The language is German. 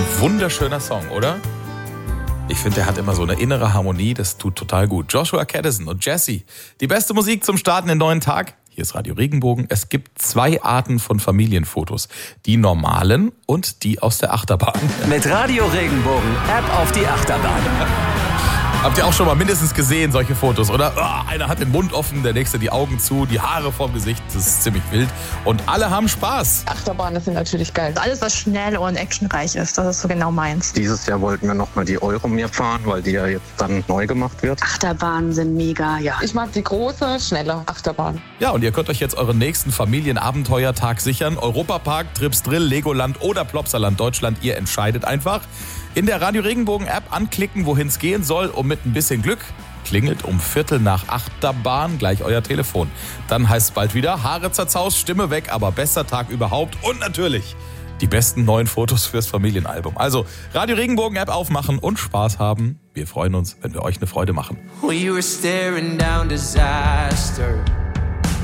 wunderschöner Song, oder? Ich finde, der hat immer so eine innere Harmonie, das tut total gut. Joshua Caddison und Jesse, die beste Musik zum Starten in den neuen Tag. Hier ist Radio Regenbogen. Es gibt 2 Arten von Familienfotos. Die normalen und die aus der Achterbahn. Mit Radio Regenbogen, App auf die Achterbahn. Habt ihr auch schon mal mindestens gesehen, solche Fotos, oder? Oh, einer hat den Mund offen, der nächste die Augen zu, die Haare vorm Gesicht. Das ist ziemlich wild. Und alle haben Spaß. Achterbahnen sind natürlich geil. Alles, was schnell und actionreich ist, das ist so genau meins. Dieses Jahr wollten wir nochmal die Euromir fahren, weil die ja jetzt dann neu gemacht wird. Achterbahnen sind mega, ja. Ich mag die große, schnelle Achterbahn. Ja, und ihr könnt euch jetzt euren nächsten Familienabenteuertag sichern. Europapark, Trips Drill, Legoland oder Plopsaland Deutschland. Ihr entscheidet einfach. In der Radio Regenbogen App anklicken, wohin es gehen soll, und mit ein bisschen Glück klingelt um 7:45 Achterbahn gleich euer Telefon. Dann heißt es bald wieder Haare zerzaust, Stimme weg, aber bester Tag überhaupt und natürlich die besten neuen Fotos fürs Familienalbum. Also Radio Regenbogen App aufmachen und Spaß haben. Wir freuen uns, wenn wir euch eine Freude machen. We were staring down disaster.